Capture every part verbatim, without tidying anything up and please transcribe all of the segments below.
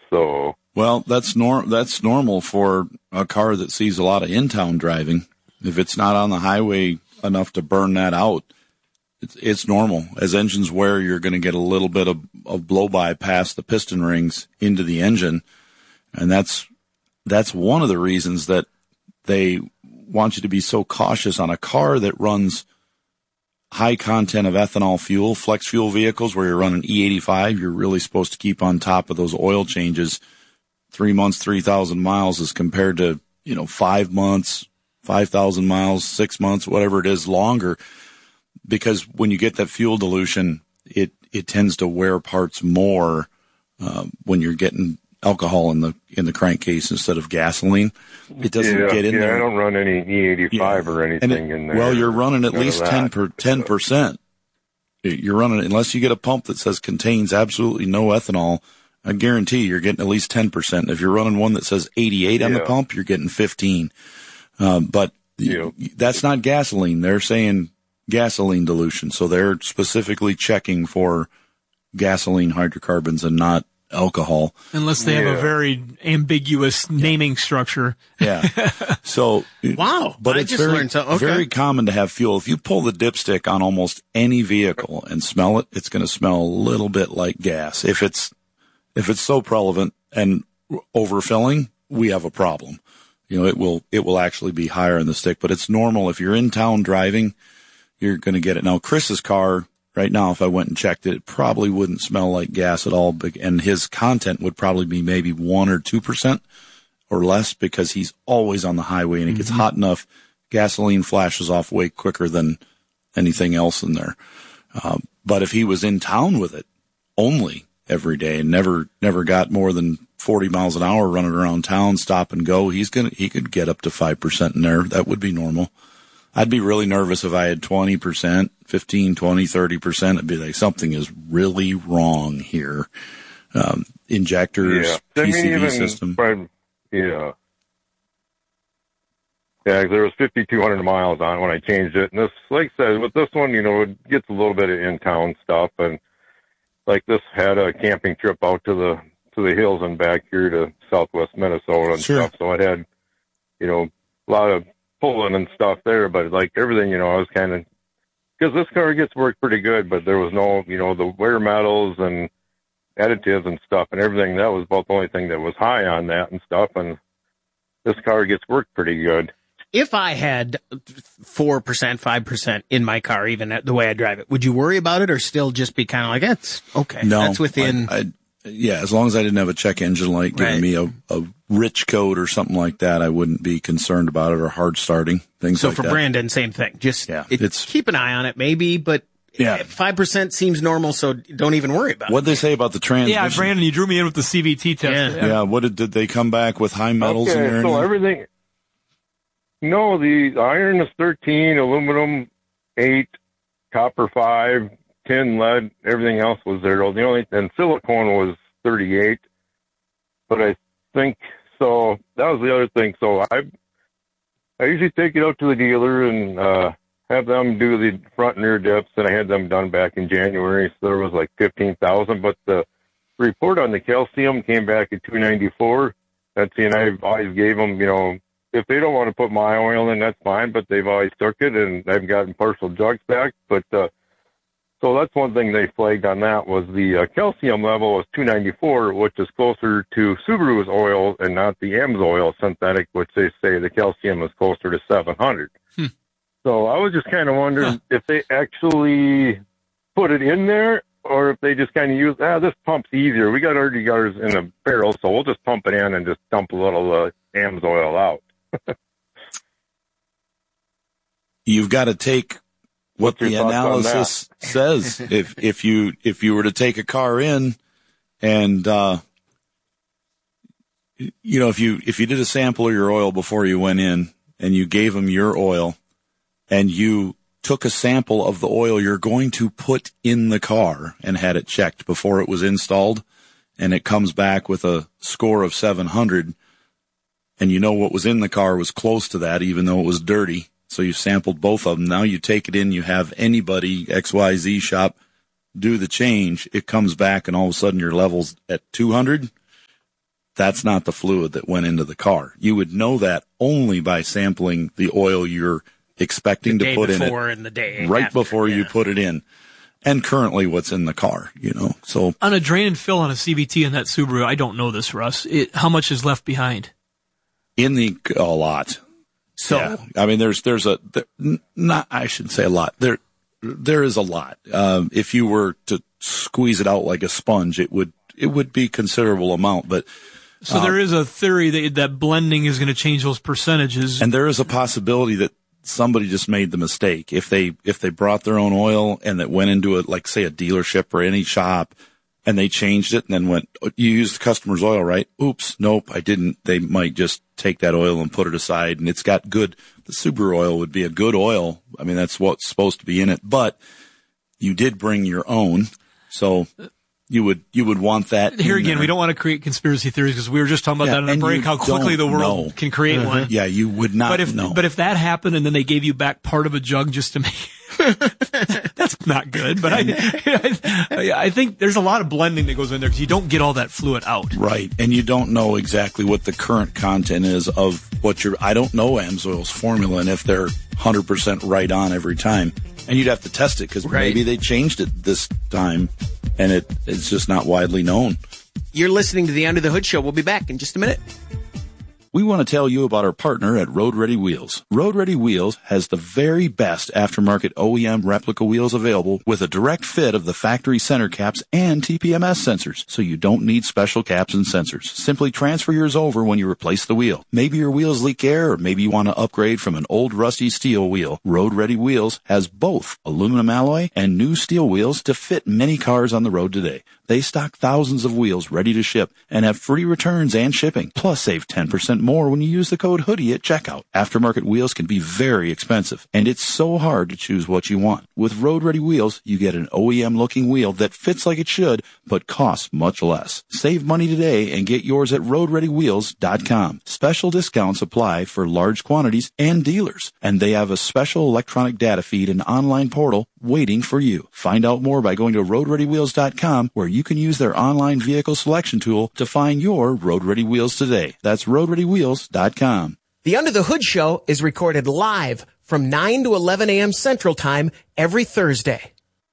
So, well, that's nor that's normal for a car that sees a lot of in-town driving. If it's not on the highway enough to burn that out, it's, it's normal. As engines wear, you're going to get a little bit of, of blow-by past the piston rings into the engine, and that's that's one of the reasons that they want you to be so cautious on a car that runs high content of ethanol fuel. Flex fuel vehicles where you're running E eighty-five, you're really supposed to keep on top of those oil changes. Three months, three thousand miles as compared to, you know, five months, five thousand miles, six months, whatever it is, longer. Because when you get that fuel dilution, it, it tends to wear parts more, uh, when you're getting alcohol in the, in the crankcase instead of gasoline. It doesn't yeah, get in yeah, there. I don't run any E eighty-five yeah. or anything it, in there. Well, you're running at None least ten per, ten percent. You're running, unless you get a pump that says contains absolutely no ethanol, I guarantee you're getting at least ten percent. If you're running one that says eighty-eight on yeah. the pump, you're getting fifteen. Um, but yeah. that's not gasoline. They're saying gasoline dilution. So they're specifically checking for gasoline hydrocarbons and not alcohol. Unless they yeah. have a very ambiguous naming structure. Yeah. So, wow. But I it's just very, learned something. Okay. very common to have fuel. If you pull the dipstick on almost any vehicle and smell it, it's going to smell a little bit like gas. If it's, if it's so prevalent and overfilling, we have a problem. You know, it will, it will actually be higher in the stick, but it's normal. If you're in town driving, you're going to get it. Now, Chris's car right now, if I went and checked it, it probably wouldn't smell like gas at all. And his content would probably be maybe one or two percent or less because he's always on the highway and it gets mm-hmm. hot enough. Gasoline flashes off way quicker than anything else in there. Uh, but if he was in town with it only every day and never, never got more than forty miles an hour running around town, stop and go, he's going to, he could get up to five percent in there. That would be normal. I'd be really nervous if I had twenty percent, fifteen, twenty, thirty percent. I'd be like, something is really wrong here. Um, injectors, yeah. P C V I mean, even system. By, yeah. Yeah, there was fifty-two hundred miles on it when I changed it. And this, like I said, with this one, you know, it gets a little bit of in-town stuff. And like this had a camping trip out to the, to the hills and back here to southwest Minnesota and Sure. stuff. So it had, you know, a lot of pulling and stuff there, but like everything, you know, I was kind of, because this car gets worked pretty good, but there was no, you know, the wear metals and additives and stuff and everything. That was about the only thing that was high on that and stuff. And this car gets worked pretty good. If I had four percent, five percent in my car, even the way I drive it, would you worry about it or still just be kind of like, it's okay? No, that's within. I, I, yeah, as long as I didn't have a check engine light giving Right. me a, a rich code or something like that, I wouldn't be concerned about it or hard starting, things So like for that. Brandon, same thing. Just Yeah, it, it's- keep an eye on it, maybe, but Yeah. five percent seems normal, so don't even worry about What'd it. they say about the transmission? Yeah, Brandon, you drew me in with the C V T test. Yeah. Yeah, what did, did they come back with high metals okay, in there? so and- everything, no, the iron is thirteen, aluminum eight, copper five, tin, lead, everything else was zero. The only, and silicone was thirty-eight. But I think, so that was the other thing. So I, I usually take it out to the dealer and, uh, have them do the front and rear dips, and I had them done back in January, so there was like fifteen thousand, but the report on the calcium came back at two ninety-four. That's, and I always gave them, you know, if they don't want to put my oil in, that's fine, but they've always took it, and I've gotten partial jugs back. But uh, so that's one thing they flagged on that was the uh, calcium level was two ninety-four, which is closer to Subaru's oil and not the A M S oil synthetic, which they say the calcium is closer to seven hundred. Hmm. So I was just kind of wondering Huh. if they actually put it in there, or if they just kind of use, ah, this pump's easier. We got already gutters in a barrel, so we'll just pump it in and just dump a little uh, A M S oil out. You've got to take what What's your the thoughts on analysis says. If if you if you were to take a car in and uh, you know if you if you did a sample of your oil before you went in and you gave them your oil and you took a sample of the oil you're going to put in the car and had it checked before it was installed, and it comes back with a score of seven hundred, and you know what was in the car was close to that, even though it was dirty. So you sampled both of them. Now you take it in, you have anybody, X Y Z shop, do the change. It comes back, and all of a sudden your level's at two hundred. That's not the fluid that went into the car. You would know that only by sampling the oil you're expecting to put in it and the day right after, before yeah. you put it in. And currently what's in the car, you know, so. On a drain and fill on a C V T in that Subaru, I don't know this, Russ. It, how much is left behind? In the, a lot. So, yeah. I mean, there's, there's a, there, not, I shouldn't say a lot. There, there is a lot. Um, if you were to squeeze it out like a sponge, it would, it would be a considerable amount, but. So um, there is a theory that, that blending is going to change those percentages. And there is a possibility that somebody just made the mistake. If they, if they brought their own oil and that went into it, like say a dealership or any shop, and they changed it and then went, you used the customer's oil, right? Oops. Nope, I didn't. They might just take that oil and put it aside, and it's got good, the Subaru oil would be a good oil. I mean, that's what's supposed to be in it, but you did bring your own. So you would, you would want that. Here again, there. we don't want to create conspiracy theories because we were just talking about Yeah, that in a break, how quickly the world know. can create uh-huh. one. Yeah, you would not but if, know. But if that happened and then they gave you back part of a jug just to make, that's not good. But I, I, I think there's a lot of blending that goes in there because you don't get all that fluid out. Right. And you don't know exactly what the current content is of what you're, I don't know AMSOIL's formula and if they're one hundred percent right on every time. And you'd have to test it because right. maybe they changed it this time and it, it's just not widely known. You're listening to the Under the Hood Show. We'll be back in just a minute. We want to tell you about our partner at Road Ready Wheels. Road Ready Wheels has the very best aftermarket O E M replica wheels available with a direct fit of the factory center caps and T P M S sensors, so you don't need special caps and sensors. Simply transfer yours over when you replace the wheel. Maybe your wheels leak air, or maybe you want to upgrade from an old rusty steel wheel. Road Ready Wheels has both aluminum alloy and new steel wheels to fit many cars on the road today. They stock thousands of wheels ready to ship and have free returns and shipping. Plus, save ten percent more when you use the code HOODIE at checkout. Aftermarket wheels can be very expensive, and it's so hard to choose what you want. With Road Ready Wheels, you get an O E M-looking wheel that fits like it should, but costs much less. Save money today and get yours at road ready wheels dot com. Special discounts apply for large quantities and dealers, and they have a special electronic data feed and online portal waiting for you. Find out more by going to road ready wheels dot com, where you can use their online vehicle selection tool to find your Road Ready wheels today. That's road ready wheels dot com. The Under the Hood Show is recorded live from nine to eleven a.m. Central Time every Thursday.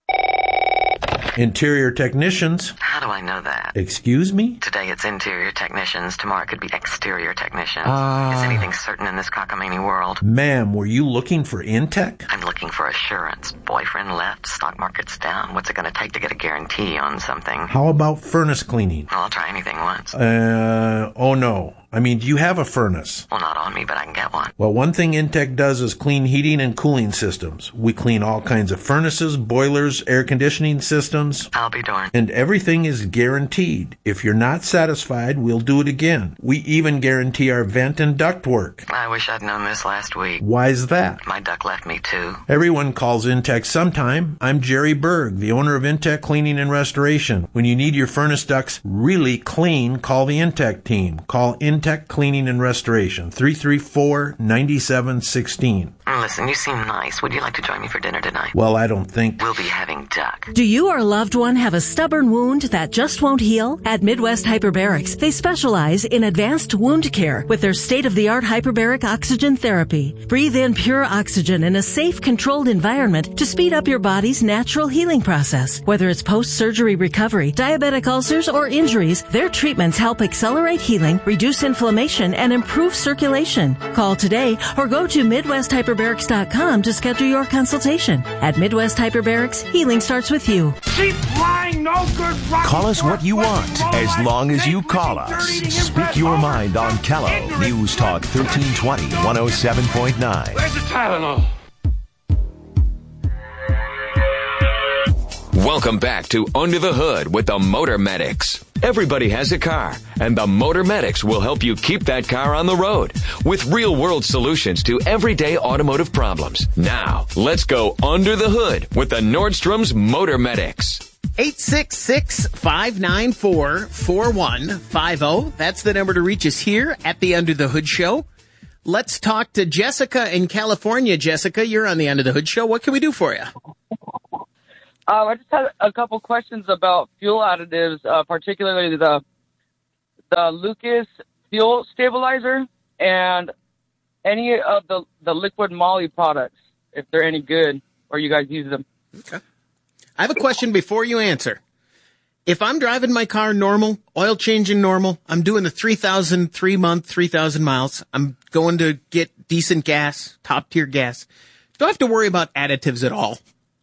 Interior technicians. How do I know that? Excuse me? Today it's interior technicians. Tomorrow it could be exterior technicians. Uh, Is anything certain in this cockamamie world? Ma'am, were you looking for Intech? I'm looking for assurance. Boyfriend left, stock market's down. What's it going to take to get a guarantee on something? How about furnace cleaning? Well, I'll try anything once. Uh, oh no. I mean, do you have a furnace? Well, not on me, but I can get one. Well, one thing Intech does is clean heating and cooling systems. We clean all kinds of furnaces, boilers, air conditioning systems. I'll be darned. And everything is guaranteed. If you're not satisfied, we'll do it again. We even guarantee our vent and duct work. I wish I'd known this last week. Why's that? My duck left me too. Everyone calls Intech sometime. I'm Jerry Berg, the owner of Intech Cleaning and Restoration. When you need your furnace ducts really clean, call the Intech team. Call Intech Cleaning and Restoration, three three four, nine seven one six. Listen, you seem nice. Would you like to join me for dinner tonight? Well, I don't think... We'll be having duck. Do you or a loved one have a stubborn wound that just won't heal? At Midwest Hyperbarics, they specialize in advanced wound care with their state-of-the-art hyperbaric oxygen therapy. Breathe in pure oxygen in a safe, controlled environment to speed up your body's natural healing process. Whether it's post-surgery recovery, diabetic ulcers, or injuries, their treatments help accelerate healing, reduce inflammation, and improve circulation. Call today or go to midwest hyperbarics dot com to schedule your consultation. At Midwest Hyperbarics, healing starts with you. Keep flying, no good rock. Call us what you want, as long as you call us. Speak your mind on Callow. News Talk thirteen twenty, one oh seven point nine. Where's the Tylenol? Welcome back to Under the Hood with the Motor Medics. Everybody has a car, and the Motor Medics will help you keep that car on the road with real-world solutions to everyday automotive problems. Now, let's go under the hood with the Nordstrom's Motor Medics. eight six six, five nine four, four one five zero. That's the number to reach us here at the Under the Hood Show. Let's talk to Jessica in California. Jessica, you're on the Under the Hood Show. What can we do for you? Um, I just had a couple questions about fuel additives, uh, particularly the the Lucas fuel stabilizer and any of the, the liquid moly products, if they're any good or you guys use them. Okay. I have a question before you answer. If I'm driving my car normal, oil changing normal, I'm doing the three thousand, three month, three thousand miles, I'm going to get decent gas, top tier gas, do I have to worry about additives at all?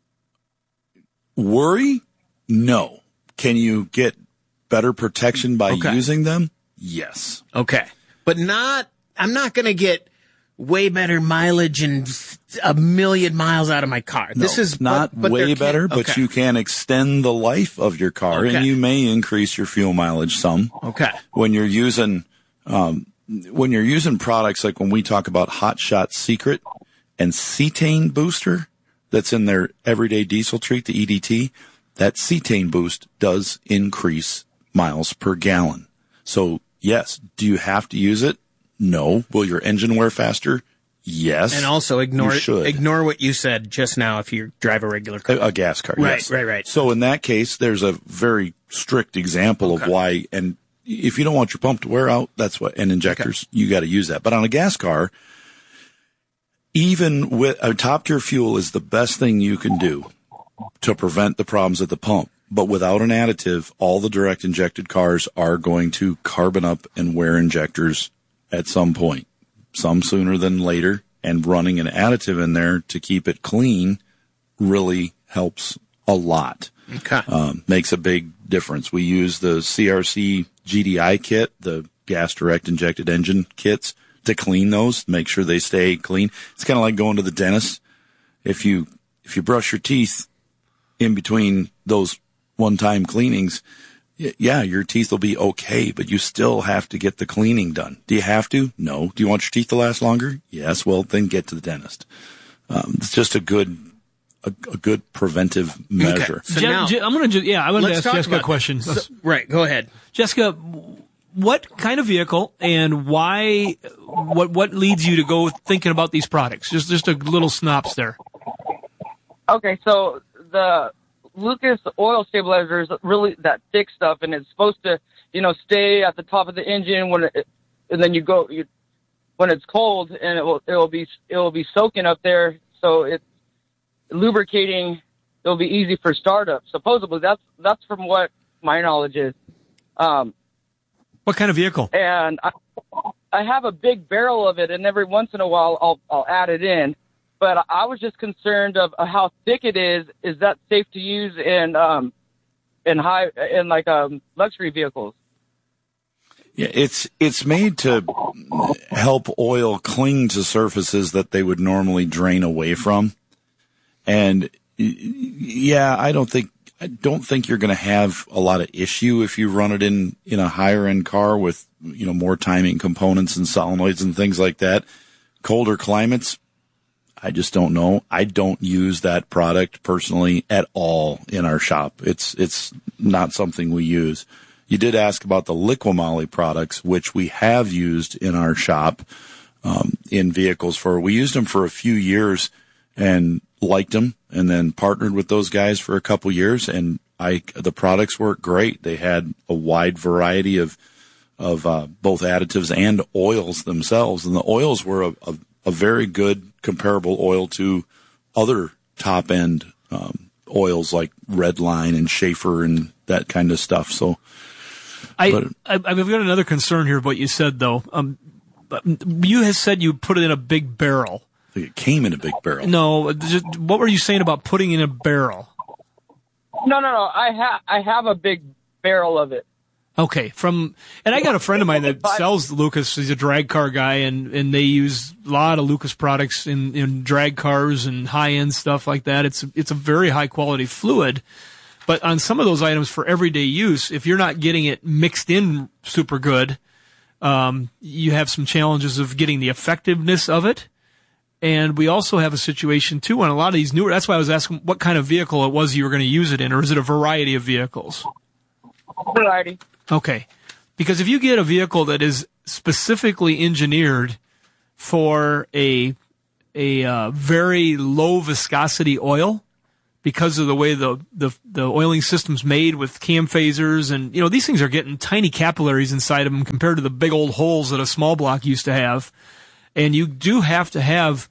Worry? No. Can you get better protection by okay. using them? Yes. Okay. But not, I'm not going to get way better mileage and a million miles out of my car. No, this is not but, but way better, okay. but you can extend the life of your car okay. and you may increase your fuel mileage some. Okay. When you're using, um, when you're using products like when we talk about Hot Shot Secret and cetane booster that's in their everyday diesel treat, the E D T, that cetane boost does increase miles per gallon. So yes, do you have to use it? No. Will your engine wear faster? Yes. And also ignore ignore what you said just now if you drive a regular car. A, a gas car, right, yes. Right, right, right. So in that case, there's a very strict example okay. of why, and if you don't want your pump to wear out, that's what, and injectors, okay. you got to use that. But on a gas car, even with a top tier fuel is the best thing you can do to prevent the problems at the pump. But without an additive, all the direct injected cars are going to carbon up and wear injectors at some point, some sooner than later, and running an additive in there to keep it clean really helps a lot. Okay. Um, makes a big difference. We use the C R C G D I kit, the gas direct injected engine kits, to clean those, make sure they stay clean. It's kind of like going to the dentist. If you, if you brush your teeth in between those one-time cleanings, yeah, your teeth will be okay, but you still have to get the cleaning done. Do you have to? No. Do you want your teeth to last longer? Yes. Well, then get to the dentist. Um, it's just a good, a, a good preventive measure. Okay. So Je- now, Je- I'm going to just, yeah, I want to ask Jessica a question. So, right. Go ahead. Jessica, what kind of vehicle and why, what, what leads you to go thinking about these products? Just, just a little snops there. Okay. So the Lucas oil stabilizer is really that thick stuff, and it's supposed to, you know, stay at the top of the engine when it, and then you go, you, when it's cold, and it will, it will be, it will be soaking up there. So it's lubricating. It'll be easy for startup. Supposedly, that's, that's from what my knowledge is. Um, what kind of vehicle? And I, I have a big barrel of it, and every once in a while I'll, I'll add it in. But I was just concerned of how thick it is. Is that safe to use in um, in high in like um, luxury vehicles? Yeah, it's it's made to help oil cling to surfaces that they would normally drain away from. And yeah, I don't think I don't think you're going to have a lot of issue if you run it in in a higher end car with, you know, more timing components and solenoids and things like that. Colder climates, I just don't know. I don't use that product personally at all in our shop. It's, it's not something we use. You did ask about the Liquimoly products, which we have used in our shop, um, in vehicles for, we used them for a few years and liked them and then partnered with those guys for a couple years. And I, the products worked great. They had a wide variety of, of, uh, both additives and oils themselves. And the oils were a, a a very good comparable oil to other top end, um, oils like Redline and Schaefer and that kind of stuff. So I, but, I, I've got another concern here of what you said though. Um, but you had said you put it in a big barrel. I think it came in a big barrel. No, just, what were you saying about putting in a barrel? No, no, no. I have, I have a big barrel of it. Okay, from, and I got a friend of mine that sells Lucas. He's a drag car guy, and, and they use a lot of Lucas products in, in drag cars and high-end stuff like that. It's, it's a very high-quality fluid, but on some of those items for everyday use, if you're not getting it mixed in super good, um, you have some challenges of getting the effectiveness of it. And we also have a situation, too, on a lot of these newer, that's why I was asking what kind of vehicle it was you were going to use it in, or is it a variety of vehicles? Variety. Okay. Because if you get a vehicle that is specifically engineered for a a uh, very low viscosity oil, because of the way the, the, the oiling system's made with cam phasers. And, you know, these things are getting tiny capillaries inside of them compared to the big old holes that a small block used to have. And you do have to have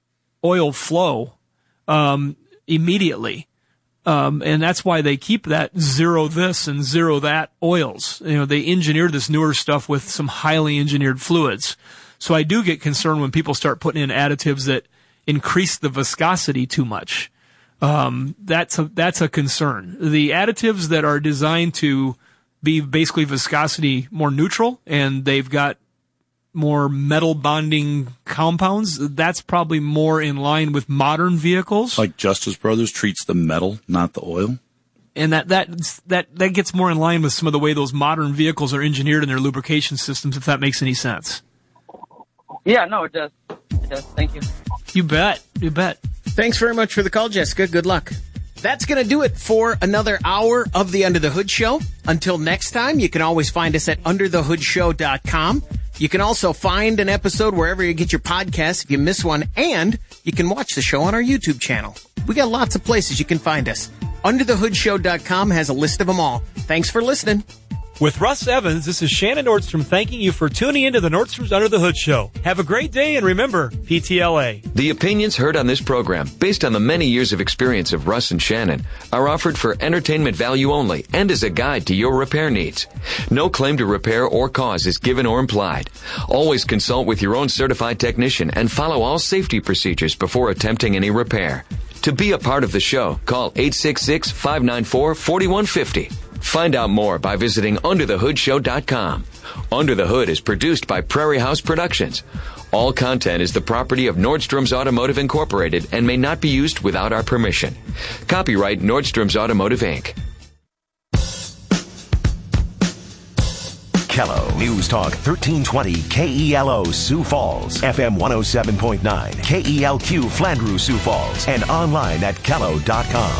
oil flow, um, immediately. Um, and that's why they keep that zero this and zero that oils. You know, they engineer this newer stuff with some highly engineered fluids. So I do get concerned when people start putting in additives that increase the viscosity too much. Um, that's a, that's a concern. The additives that are designed to be basically viscosity more neutral, and they've got more metal bonding compounds, that's probably more in line with modern vehicles. Like Justice Brothers treats the metal, not the oil. And that, that, that, that gets more in line with some of the way those modern vehicles are engineered in their lubrication systems, if that makes any sense. Yeah, no, it does. It does. Thank you. You bet. You bet. Thanks very much for the call, Jessica. Good luck. That's going to do it for another hour of the Under the Hood Show. Until next time, you can always find us at under the hood show dot com. You can also find an episode wherever you get your podcasts if you miss one, and you can watch the show on our YouTube channel. We got lots of places you can find us. under the hood show dot com has a list of them all. Thanks for listening. With Russ Evans, this is Shannon Nordstrom thanking you for tuning into the Nordstrom's Under the Hood Show. Have a great day, and remember, P T L A. The opinions heard on this program, based on the many years of experience of Russ and Shannon, are offered for entertainment value only and as a guide to your repair needs. No claim to repair or cause is given or implied. Always consult with your own certified technician and follow all safety procedures before attempting any repair. To be a part of the show, call eight six six, five nine four, four one five zero. Find out more by visiting under the hood show dot com. Under the Hood is produced by Prairie House Productions. All content is the property of Nordstrom's Automotive Incorporated and may not be used without our permission. Copyright Nordstrom's Automotive, Incorporated. Kello News Talk thirteen twenty K E L O Sioux Falls, F M one oh seven point nine, K E L Q Flandreau Sioux Falls, and online at kello dot com.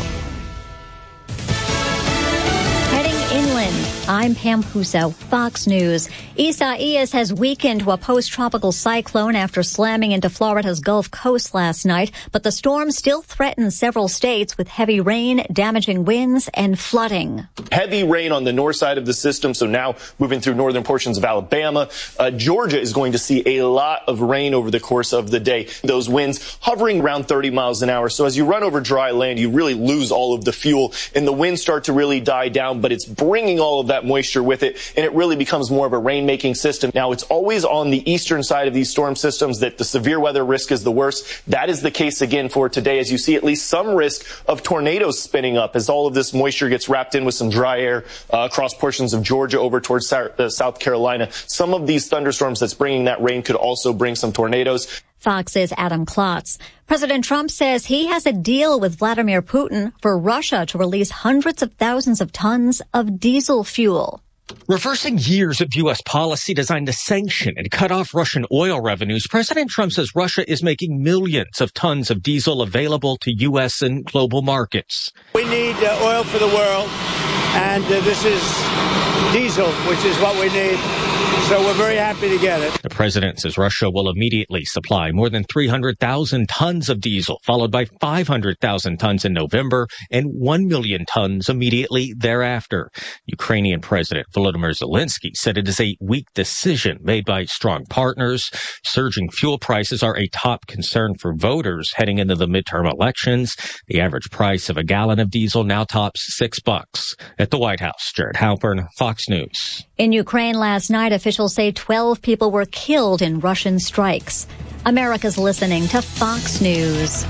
Inland, I'm Pam Puso, Fox News. Isaias has weakened to a post-tropical cyclone after slamming into Florida's Gulf Coast last night, but the storm still threatens several states with heavy rain, damaging winds, and flooding. Heavy rain on the north side of the system, so now moving through northern portions of Alabama. Uh, Georgia is going to see a lot of rain over the course of the day. Those winds hovering around thirty miles an hour. So as you run over dry land, you really lose all of the fuel, and the winds start to really die down, but it's bringing all of that moisture with it, and it really becomes more of a rain-making system. Now, it's always on the eastern side of these storm systems that the severe weather risk is the worst. That is the case again for today, as you see at least some risk of tornadoes spinning up as all of this moisture gets wrapped in with some dry air uh, across portions of Georgia over towards South, uh, South Carolina. Some of these thunderstorms that's bringing that rain could also bring some tornadoes. Fox's Adam Klotz. President Trump says he has a deal with Vladimir Putin for Russia to release hundreds of thousands of tons of diesel fuel. Reversing years of U S policy designed to sanction and cut off Russian oil revenues, President Trump says Russia is making millions of tons of diesel available to U S and global markets. We need uh, oil for the world, and uh, this is diesel, which is what we need. So we're very happy to get it. The president says Russia will immediately supply more than three hundred thousand tons of diesel, followed by five hundred thousand tons in November and one million tons immediately thereafter. Ukrainian President Volodymyr Zelensky said it is a weak decision made by strong partners. Surging fuel prices are a top concern for voters heading into the midterm elections. The average price of a gallon of diesel now tops six bucks. At the White House, Jared Halpern, Fox News. In Ukraine last night, officials say twelve people were killed in Russian strikes. America's listening to Fox News.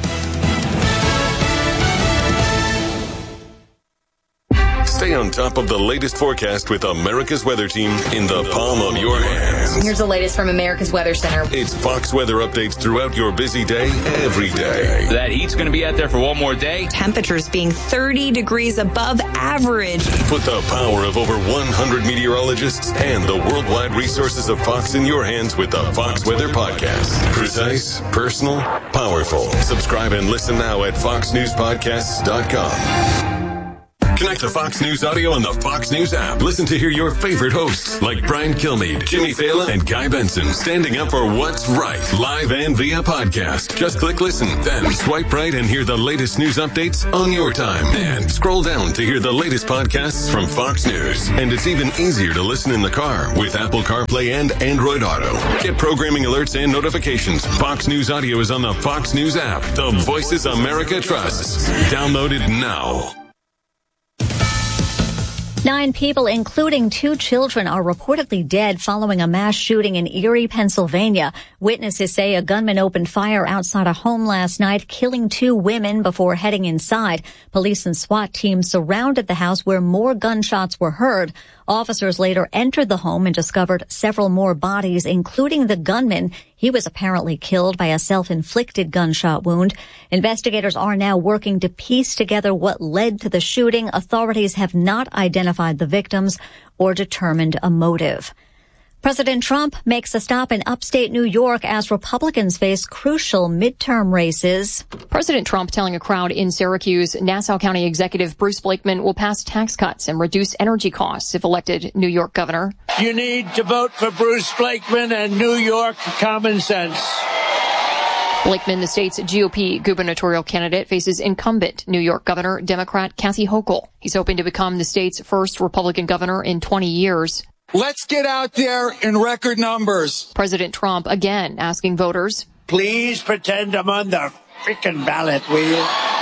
Stay on top of the latest forecast with America's Weather Team in the palm of your hands. Here's the latest from America's Weather Center. It's Fox weather updates throughout your busy day, every day. That heat's going to be out there for one more day. Temperatures being thirty degrees above average. Put the power of over one hundred meteorologists and the worldwide resources of Fox in your hands with the Fox Weather Podcast. Precise, personal, powerful. Subscribe and listen now at fox news podcasts dot com. Connect to Fox News Audio on the Fox News app. Listen to hear your favorite hosts like Brian Kilmeade, Jimmy Fallon, and Guy Benson standing up for what's right, live and via podcast. Just click listen, then swipe right and hear the latest news updates on your time. And scroll down to hear the latest podcasts from Fox News. And it's even easier to listen in the car with Apple CarPlay and Android Auto. Get programming alerts and notifications. Fox News Audio is on the Fox News app. The Voices America trusts. Download it now. Nine people, including two children, are reportedly dead following a mass shooting in Erie, Pennsylvania. Witnesses say a gunman opened fire outside a home last night, killing two women before heading inside. Police and SWAT teams surrounded the house where more gunshots were heard. Officers later entered the home and discovered several more bodies, including the gunman. He was apparently killed by a self-inflicted gunshot wound. Investigators are now working to piece together what led to the shooting. Authorities have not identified the victims or determined a motive. President Trump makes a stop in upstate New York as Republicans face crucial midterm races. President Trump telling a crowd in Syracuse, Nassau County Executive Bruce Blakeman will pass tax cuts and reduce energy costs if elected New York governor. You need to vote for Bruce Blakeman and New York common sense. Blakeman, the state's G O P gubernatorial candidate, faces incumbent New York Governor Democrat Kathy Hochul. He's hoping to become the state's first Republican governor in twenty years. Let's get out there in record numbers. President Trump again asking voters, please pretend I'm on the freaking ballot wheel.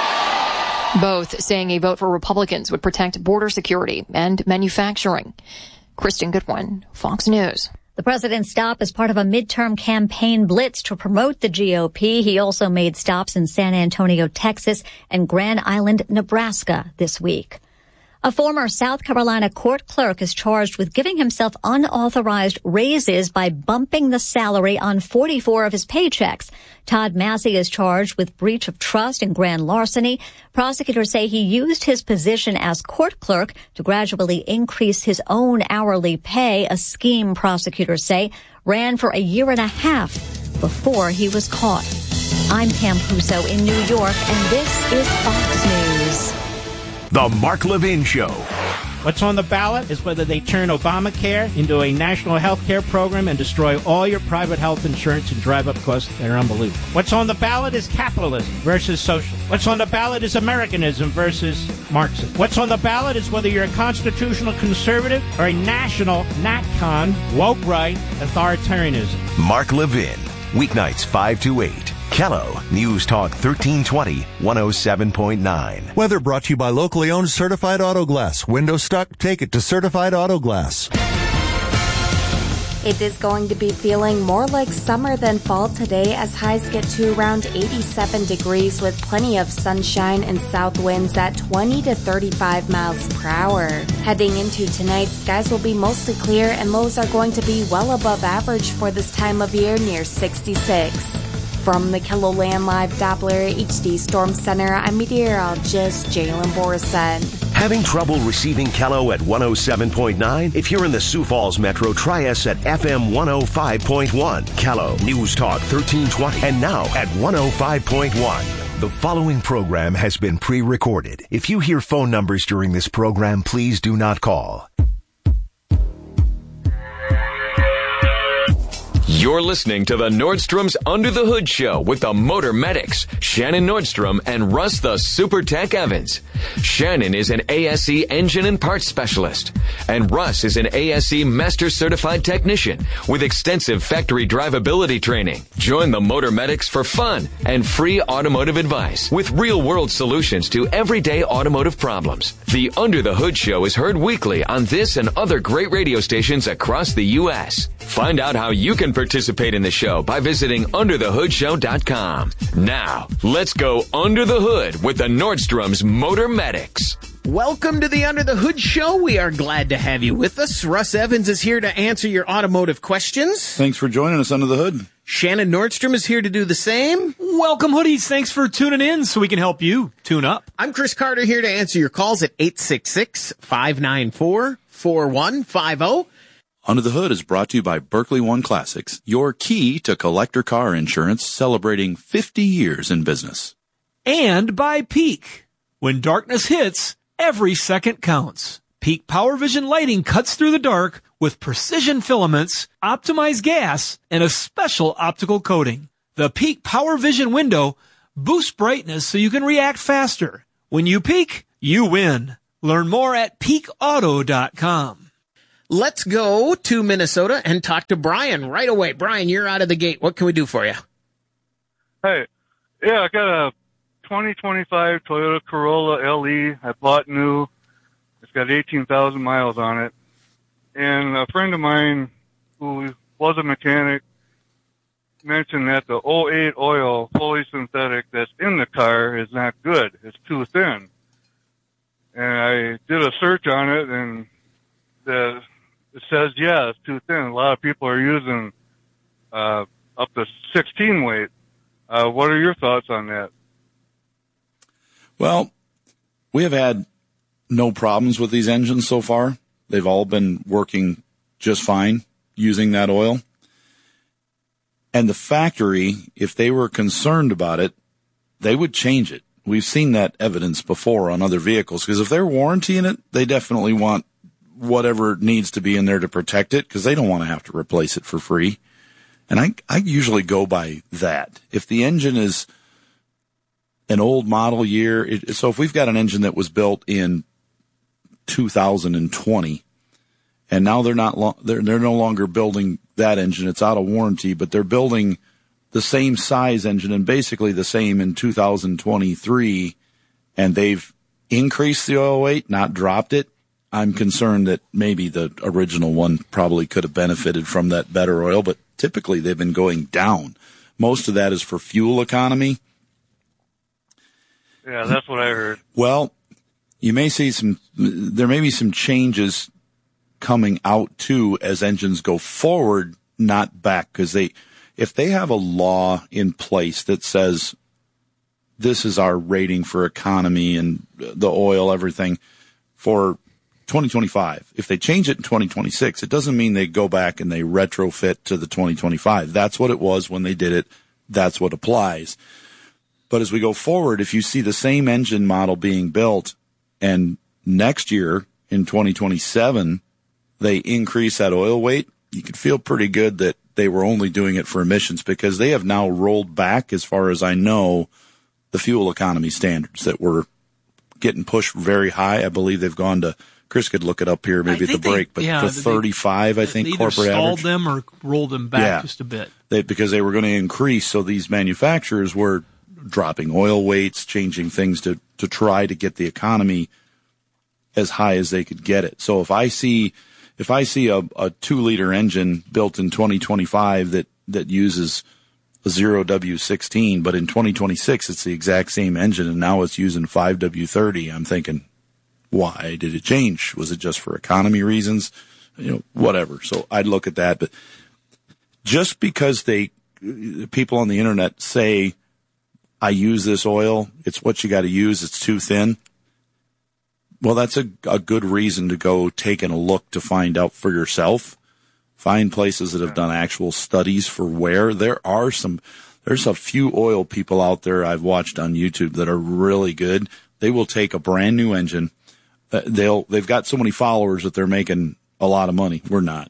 Both saying a vote for Republicans would protect border security and manufacturing. Kristen Goodwin, Fox News. The president's stop is part of a midterm campaign blitz to promote the G O P. He also made stops in San Antonio, Texas, and Grand Island, Nebraska this week. A former South Carolina court clerk is charged with giving himself unauthorized raises by bumping the salary on forty-four of his paychecks. Todd Massey is charged with breach of trust and grand larceny. Prosecutors say he used his position as court clerk to gradually increase his own hourly pay, a scheme prosecutors say ran for a year and a half before he was caught. I'm Pam Puso in New York, and this is Fox News. The Mark Levin Show. What's on the ballot is whether they turn Obamacare into a national health care program and destroy all your private health insurance and drive up costs that are unbelievable. What's on the ballot is capitalism versus socialism. What's on the ballot is Americanism versus Marxism. What's on the ballot is whether you're a constitutional conservative or a national, NatCon, woke right, authoritarianism. Mark Levin, weeknights five to eight. Kello, News Talk thirteen twenty, one oh seven point nine. Weather brought to you by locally owned Certified Auto Glass. Window stuck? Take it to Certified Auto Glass. It is going to be feeling more like summer than fall today as highs get to around eighty-seven degrees with plenty of sunshine and south winds at twenty to thirty-five miles per hour. Heading into tonight, skies will be mostly clear and lows are going to be well above average for this time of year, near sixty-six. From the KELOLAND Live Doppler H D Storm Center, I'm meteorologist Jalen Borison. Having trouble receiving Kello at one oh seven point nine? If you're in the Sioux Falls Metro, try us at F M one oh five point one. Kello, News Talk thirteen twenty, and now at one oh five point one. The following program has been pre-recorded. If you hear phone numbers during this program, please do not call. You're listening to the Nordstrom's Under the Hood Show with the Motor Medics, Shannon Nordstrom and Russ the Super Tech Evans. Shannon is an A S E engine and parts specialist, and Russ is an A S E Master Certified Technician with extensive factory drivability training. Join the Motor Medics for fun and free automotive advice with real-world solutions to everyday automotive problems. The Under the Hood Show is heard weekly on this and other great radio stations across the U S Find out how you can participate in the show by visiting under the hood show dot com. Now, let's go under the hood with the Nordstrom's Motor Medics. Welcome to the Under the Hood Show. We are glad to have you with us. Russ Evans is here to answer your automotive questions. Thanks for joining us under the hood. Shannon Nordstrom is here to do the same. Welcome, hoodies. Thanks for tuning in so we can help you tune up. I'm Chris Carter here to answer your calls at eight six six, five nine four, four one five zero. Under the Hood is brought to you by Berkeley One Classics, your key to collector car insurance, celebrating fifty years in business. And by Peak. When darkness hits, Every second counts. Peak Power Vision lighting cuts through the dark with precision filaments, optimized gas, and a special optical coating. The Peak Power Vision window boosts brightness so you can react faster. When you peak, you win. Learn more at peak auto dot com. Let's go to Minnesota and talk to Brian right away. Brian, you're out of the gate. What can we do for you? Hey, yeah, I got a twenty twenty-five Toyota Corolla L E. I bought new. It's got eighteen thousand miles on it. And a friend of mine who was a mechanic mentioned that the oh eight oil, fully synthetic, that's in the car is not good. It's too thin. And I did a search on it, and the, it says, yeah, it's too thin. A lot of people are using uh, up to sixteen weight. Uh, what are your thoughts on that? Well, we have had no problems with these engines so far. They've all been working just fine using that oil. And the factory, if they were concerned about it, they would change it. We've seen that evidence before on other vehicles, because if they're warrantying it, they definitely want whatever needs to be in there to protect it, because they don't want to have to replace it for free. And I, I usually go by that. If the engine is an old model year, it, so if we've got an engine that was built in two thousand twenty, and now they're not lo- they're they're no longer building that engine, it's out of warranty, but they're building the same size engine and basically the same in two thousand twenty-three, and they've increased the oil weight, not dropped it. I'm concerned that maybe the original one probably could have benefited from that better oil, but typically they've been going down. Most of that is for fuel economy. Yeah, that's what I heard. Well, you may see some, there may be some changes coming out too as engines go forward, not back, because they, if they have a law in place that says this is our rating for economy and the oil, everything for twenty twenty-five, if they change it in twenty twenty-six, it doesn't mean they go back and they retrofit to the twenty twenty-five. That's what it was when they did it. That's what applies. But as we go forward, if you see the same engine model being built and next year in twenty twenty-seven, they increase that oil weight, you can feel pretty good that they were only doing it for emissions, because they have now rolled back, as far as I know, the fuel economy standards that were getting pushed very high. I believe they've gone to, Chris could look it up here maybe at the break, but yeah, to thirty-five, they, I think, they corporate stalled average. them or rolled them back Yeah. just a bit. They, because they were going to increase, so these manufacturers were dropping oil weights, changing things to, to try to get the economy as high as they could get it. So if I see, if I see a, a two liter engine built in twenty twenty-five that, that uses a zero W sixteen, but in twenty twenty-six it's the exact same engine and now it's using five W thirty, I'm thinking, why did it change? Was it just for economy reasons? You know, whatever. So I'd look at that, but just because they, people on the internet say, I use this oil, it's what you got to use, it's too thin. Well, that's a, a good reason to go taking a look to find out for yourself. Find places that have done actual studies for wear. There are some, there's a few oil people out there I've watched on YouTube that are really good. They will take a brand new engine. Uh, they'll, they've got so many followers that they're making a lot of money. We're not,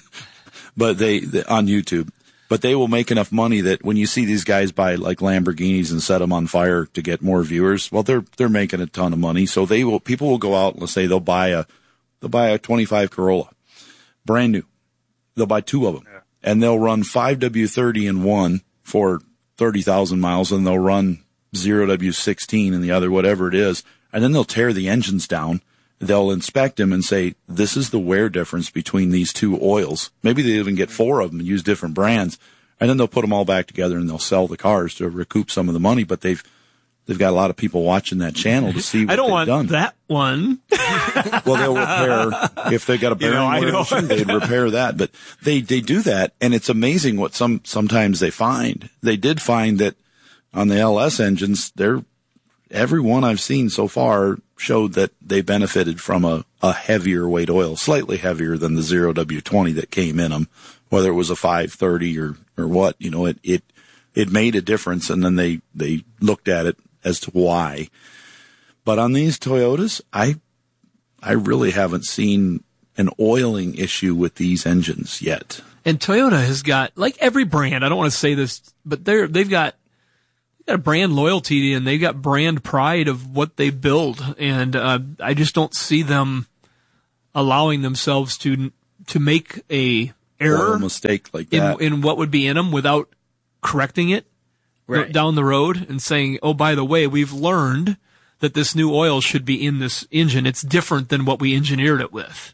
but they, they on YouTube. But they will make enough money that when you see these guys buy like Lamborghinis and set them on fire to get more viewers, well, they're, they're making a ton of money. So they will, people will go out and let's say they'll buy a, they'll buy a twenty-five Corolla, brand new. They'll buy two of them yeah. and they'll run five W thirty in one for thirty thousand miles and they'll run zero W sixteen in the other, whatever it is. And then they'll tear the engines down. They'll inspect them and say, this is the wear difference between these two oils. Maybe they even get four of them and use different brands. And then they'll put them all back together and they'll sell the cars to recoup some of the money. But they've, they've got a lot of people watching that channel to see what I don't they've want done. that one. Well, they'll repair, if they got a bearing, you know, issue, they'd repair that. But they, they do that. And it's amazing what some, sometimes they find. They did find that on the L S engines, they're, every one I've seen so far showed that they benefited from a, a heavier weight oil, slightly heavier than the zero W twenty that came in them, whether it was a five thirty or, or what, you know, it, it, it made a difference. And then they, they looked at it as to why. But on these Toyotas, I I really haven't seen an oiling issue with these engines yet. And Toyota has got, like every brand, I don't want to say this, but they're, they've got, they've got a brand loyalty and they've got brand pride of what they build. And uh, I just don't see them allowing themselves to to make a error, Oil mistake like that in, in what would be in them without correcting it Right. down the road and saying, oh, by the way, we've learned that this new oil should be in this engine. It's different than what we engineered it with.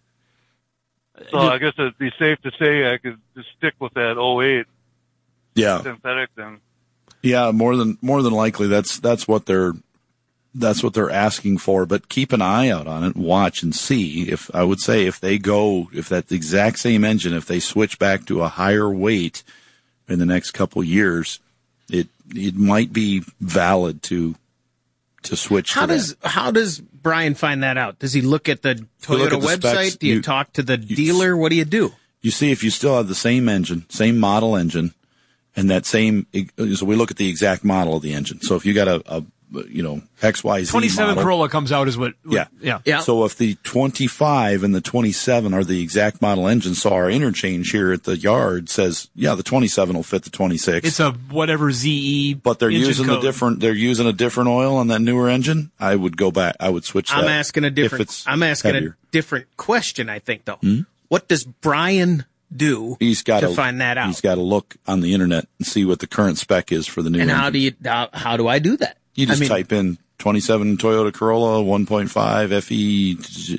So I guess it'd be safe to say I could just stick with that oh eight Yeah. synthetic then. Yeah, more than more than likely that's that's what they're that's what they're asking for, but keep an eye out on it, watch and see. If I would say if they go if that exact same engine, if they switch back to a higher weight in the next couple of years, it it might be valid to to switch How to does that. how does Brian find that out? Does he look at the You Toyota look at the website? specs, do you, you- talk to the dealer? What do you do? You see if you still have the same engine, same model engine, and that same, so we look at the exact model of the engine. So if you got a, a you know, X Y Z twenty-seven model, Corolla comes out is what, what yeah. yeah. So if the twenty-five and the twenty-seven are the exact model engine, so our interchange here at the yard says, yeah, the twenty-seven will fit the twenty-six. It's a whatever Z E. But they're engine using code. the different, they're using a different oil on that newer engine. I would go back, I would switch that. I'm asking a if different. it's I'm asking heavier. a different question. I think though. Hmm? What does Brian do He's got to find that out? He's got to look on the internet and see what the current spec is for the new And engine. how do you how, how do I do that? You just I mean, type in twenty-seven Toyota Corolla one point five F E,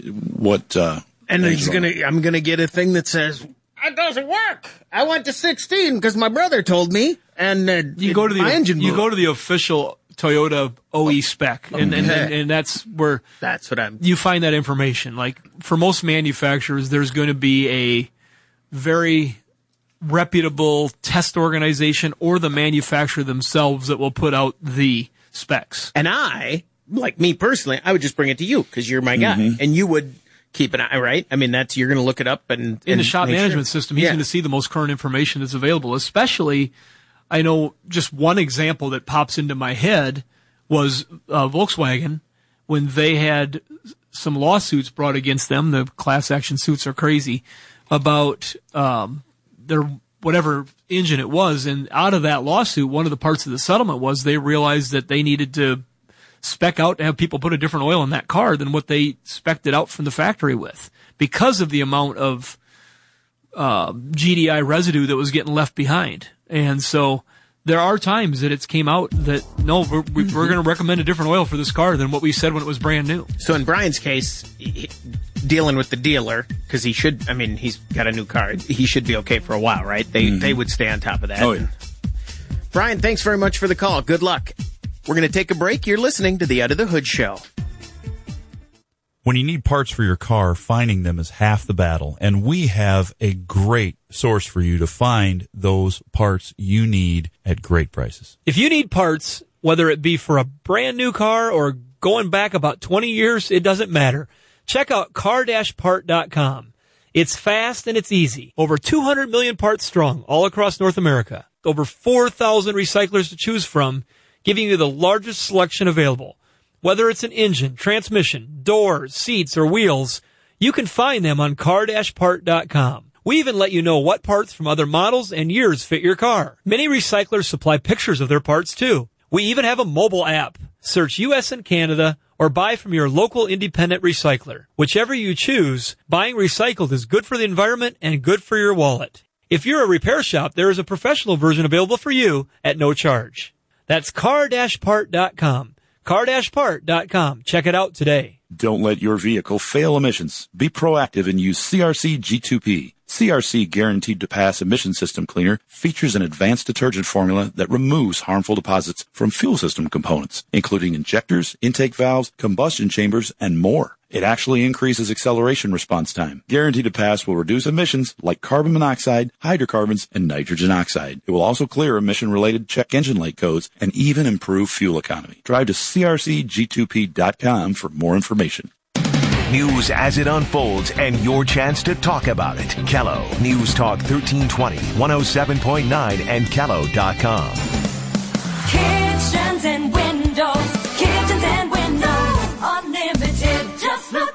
what, uh, and he's engine gonna. I'm gonna get a thing that says it doesn't work. I went to sixteen because my brother told me, and uh, You go to the my engine. you blew. go to the official Toyota O E spec, and, and, and and that's where that's what I'm. You find that information. Like for most manufacturers, there's going to be a very reputable test organization or the manufacturer themselves that will put out the specs. And I, like me personally, I would just bring it to you because you're my guy, Mhm. and you would keep an eye, right? I mean, that's you're going to look it up and In and the shop make management sure. system, he's Yeah. going to see the most current information that's available. Especially, I know just one example that pops into my head was uh, Volkswagen when they had some lawsuits brought against them. The class action suits are crazy about um, their whatever engine it was, and out of that lawsuit, one of the parts of the settlement was they realized that they needed to spec out to have people put a different oil in that car than what they spec'd it out from the factory with because of the amount of uh, G D I residue that was getting left behind. And so there are times that it's came out that, no, we're, we're going to recommend a different oil for this car than what we said when it was brand new. So in Brian's case, he, dealing with the dealer, because he should, I mean, he's got a new car. He should be okay for a while, right? They Mm-hmm. they would stay on top of that. Oh, yeah. Brian, thanks very much for the call. Good luck. We're going to take a break. You're listening to the Under the Hood Show. When you need parts for your car, finding them is half the battle. And we have a great source for you to find those parts you need at great prices. If you need parts, whether it be for a brand new car or going back about twenty years, it doesn't matter. Check out car dash part dot com. It's fast and it's easy. Over two hundred million parts strong all across North America. Over four thousand recyclers to choose from, giving you the largest selection available. Whether it's an engine, transmission, doors, seats, or wheels, you can find them on car dash part dot com. We even let you know what parts from other models and years fit your car. Many recyclers supply pictures of their parts too. We even have a mobile app. Search U S and Canada or buy from your local independent recycler. Whichever you choose, buying recycled is good for the environment and good for your wallet. If you're a repair shop, there is a professional version available for you at no charge. That's car dash part dot com. car dash part dot com. Check it out today. Don't let your vehicle fail emissions. Be proactive and use C R C G two P. C R C Guaranteed to Pass Emission System Cleaner features an advanced detergent formula that removes harmful deposits from fuel system components, including injectors, intake valves, combustion chambers, and more. It actually increases acceleration response time. Guaranteed to Pass will reduce emissions like carbon monoxide, hydrocarbons, and nitrogen oxide. It will also clear emission-related check engine light codes and even improve fuel economy. Drive to C R C G two P dot com for more information. News as it unfolds and your chance to talk about it. Kello News Talk thirteen twenty, one oh seven point nine and Kello dot com. Kitchens and windows, kitchens and windows.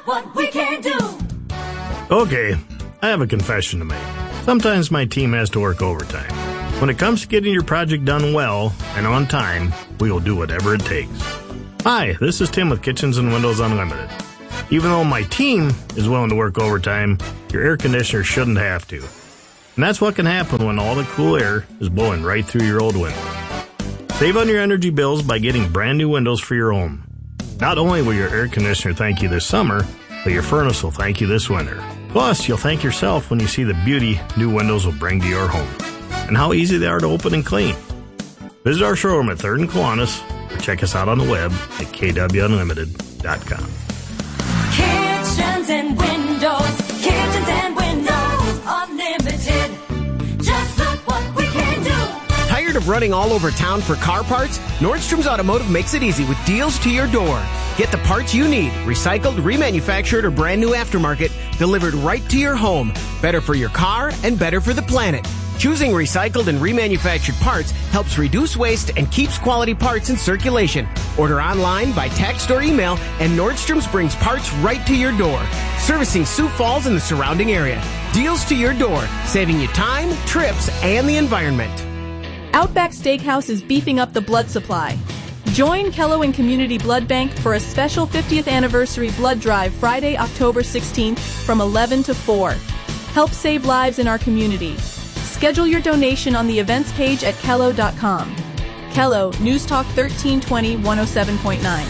what we can do. Okay, I have a confession to make. Sometimes my team has to work overtime. When it comes to getting your project done well and on time, we will do whatever it takes. Hi, this is Tim with Kitchens and Windows Unlimited. Even though my team is willing to work overtime, your air conditioner shouldn't have to. And that's what can happen when all the cool air is blowing right through your old window. Save on your energy bills by getting brand new windows for your home. Not only will your air conditioner thank you this summer, but your furnace will thank you this winter. Plus, you'll thank yourself when you see the beauty new windows will bring to your home and how easy they are to open and clean. Visit our showroom at third and Kiwanis or check us out on the web at k w unlimited dot com. Kitchens and windows, kitchens and windows, unlimited. Just look what we can do. Tired of running all over town for car parts? Nordstrom's Automotive makes it easy with deals to your door. Get the parts you need, recycled, remanufactured, or brand new aftermarket, delivered right to your home. Better for your car and better for the planet. Choosing recycled and remanufactured parts helps reduce waste and keeps quality parts in circulation. Order online, by text, or email, and Nordstrom's brings parts right to your door. Servicing Sioux Falls and the surrounding area. Deals to your door, saving you time, trips, and the environment. Outback Steakhouse is beefing up the blood supply. Join Kello and Community Blood Bank for a special fiftieth anniversary blood drive Friday, October sixteenth from eleven to four. Help save lives in our community. Schedule your donation on the events page at kello dot com. Kello, News Talk thirteen twenty, one oh seven point nine.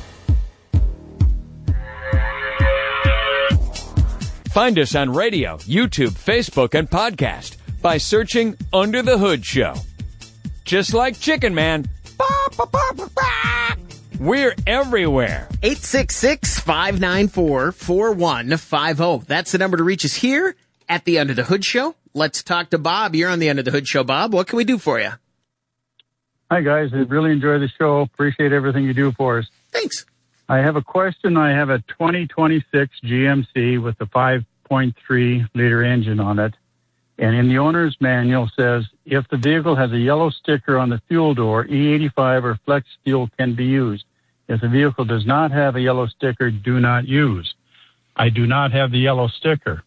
Find us on radio, YouTube, Facebook, and podcast by searching Under the Hood Show. Just like Chicken Man, we're everywhere. eight six six, five nine four, four one five zero. That's the number to reach us here at the Under the Hood Show. Let's talk to Bob. You're on the Under the Hood Show, Bob. What can we do for you? Hi, guys. I really enjoy the show. Appreciate everything you do for us. Thanks. I have a question. I have a twenty twenty-six G M C with a five point three liter engine on it. And in the owner's manual says, if the vehicle has a yellow sticker on the fuel door, E eighty-five or flex fuel can be used. If the vehicle does not have a yellow sticker, do not use. I do not have the yellow sticker.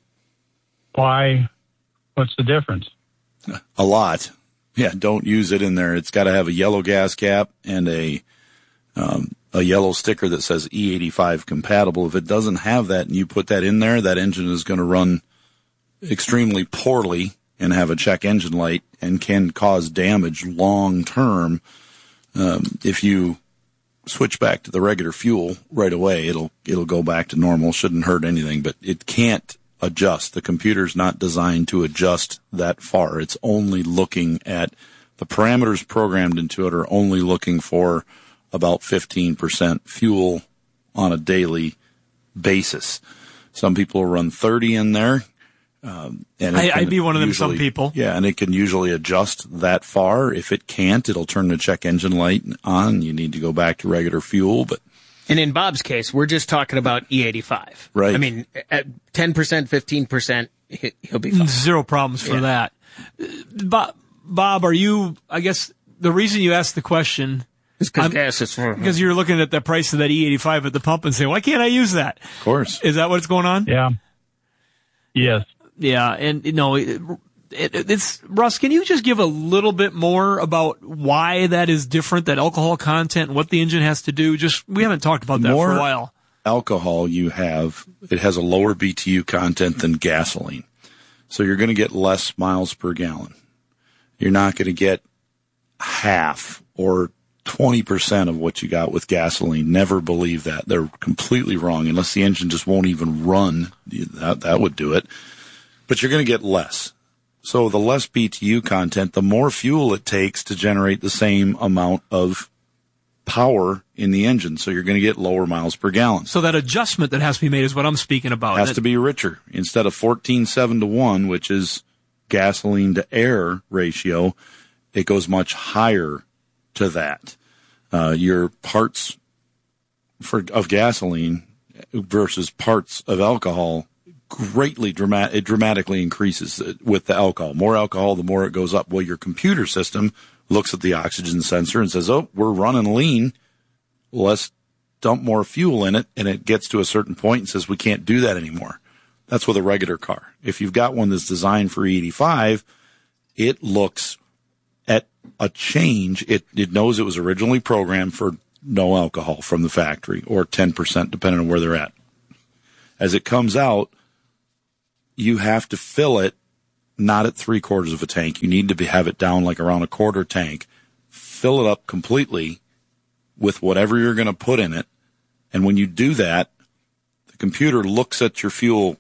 Why? What's the difference? A lot. Yeah, don't use it in there. It's got to have a yellow gas cap and a um, a yellow sticker that says E eighty-five compatible. If it doesn't have that and you put that in there, that engine is going to run extremely poorly and have a check engine light and can cause damage long term. Um, if you switch back to the regular fuel right away, it'll it'll go back to normal. Shouldn't hurt anything, but it can't adjust. The computer's not designed to adjust that far. It's only looking at the parameters programmed into it are only looking for about fifteen percent fuel on a daily basis. Some people will run thirty in there. Um, and I, I'd be one of them, usually, some people. Yeah, and it can usually adjust that far. If it can't, it'll turn the check engine light on. You need to go back to regular fuel, but. And in Bob's case, we're just talking about E eighty-five. Right. I mean, at ten percent, fifteen percent, he'll be fine. Zero problems for Yeah. that. Bob, Bob, are you, I guess the reason you asked the question is because gas is because you're looking at the price of that E eighty-five at the pump and saying, why can't I use that? Of course. Is that what's going on? Yeah. Yes. Yeah. And, you know, it, it, it's, Russ, can you just give a little bit more about why that is different, that alcohol content and what the engine has to do? Just, we haven't talked about that More for a while. Alcohol you have, it has a lower B T U content than gasoline. So you're going to get less miles per gallon. You're not going to get half or twenty percent of what you got with gasoline. Never believe that. They're completely wrong. Unless the engine just won't even run, that, that would do it. But you're going to get less. So the less B T U content, the more fuel it takes to generate the same amount of power in the engine. So you're going to get lower miles per gallon. So that adjustment that has to be made is what I'm speaking about. Has That- to be richer. Instead of fourteen seven to one, which is gasoline to air ratio, it goes much higher to that. Uh, your parts for of gasoline versus parts of alcohol greatly dramatic, it dramatically increases with the alcohol. More alcohol, the more it goes up. Well, your computer system looks at the oxygen sensor and says, oh, we're running lean. Let's dump more fuel in it, and it gets to a certain point and says, we can't do that anymore. That's with a regular car. If you've got one that's designed for E eighty-five, it looks at a change. It, it knows it was originally programmed for no alcohol from the factory, or ten percent, depending on where they're at. As it comes out, you have to fill it not at three quarters of a tank. You need to be, have it down like around a quarter tank. Fill it up completely with whatever you're going to put in it. And when you do that, the computer looks at your fuel